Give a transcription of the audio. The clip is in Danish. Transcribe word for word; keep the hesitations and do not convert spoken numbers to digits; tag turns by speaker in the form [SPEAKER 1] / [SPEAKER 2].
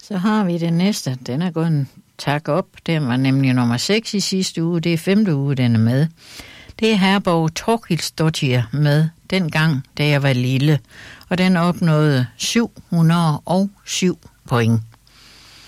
[SPEAKER 1] Så har vi det næste. Den er gået en tak op. Den var nemlig nummer seks i sidste uge. Det er femte uge, den er med. Det er Herborg Torkilsdottir med dengang, da jeg var lille. Og den opnåede syv hundrede og syv point.